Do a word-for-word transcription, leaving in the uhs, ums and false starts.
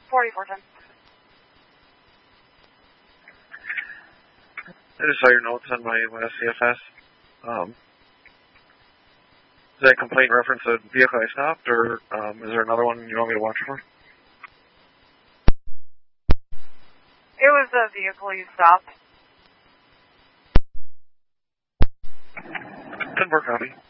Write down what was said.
forty-four ten. I just saw your notes on my last C F S. Um, is that complaint reference a vehicle I stopped, or um, is there another one you want me to watch for? It was a vehicle you stopped. ten four copy.